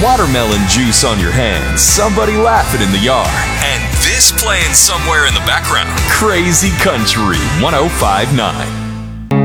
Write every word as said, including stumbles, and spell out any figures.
watermelon juice on your hands, somebody laughing in the yard, and this playing somewhere in the background. Crazy Country one oh five point nine.